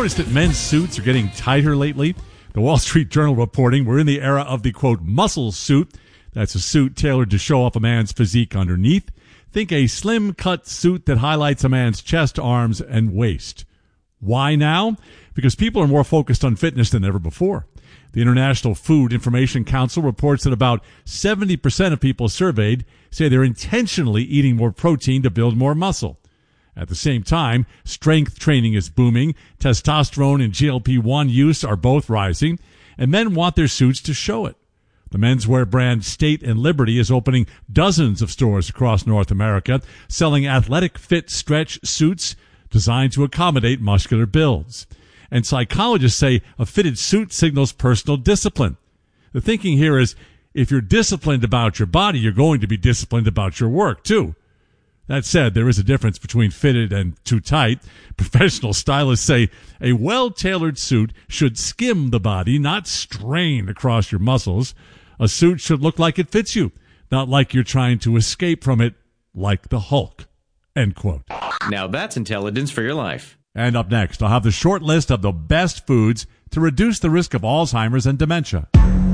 noticed that men's suits are getting tighter lately? The Wall Street Journal reporting we're in the era of the, quote, muscle suit. That's a suit tailored to show off a man's physique underneath. Think a slim-cut suit that highlights a man's chest, arms, and waist. Why now? Because people are more focused on fitness than ever before. The International Food Information Council reports that about 70% of people surveyed say they're intentionally eating more protein to build more muscle. At the same time, strength training is booming, testosterone and GLP-1 use are both rising, and men want their suits to show it. The menswear brand State and Liberty is opening dozens of stores across North America, selling athletic fit stretch suits designed to accommodate muscular builds. And psychologists say a fitted suit signals personal discipline. The thinking here is, if you're disciplined about your body, you're going to be disciplined about your work, too. That said, there is a difference between fitted and too tight. Professional stylists say a well-tailored suit should skim the body, not strain across your muscles. A suit should look like it fits you, not like you're trying to escape from it like the Hulk. End quote. Now that's intelligence for your life. And up next, I'll have the short list of the best foods to reduce the risk of Alzheimer's and dementia.